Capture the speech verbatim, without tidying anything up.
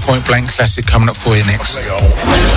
Point Blank classic coming up for you next.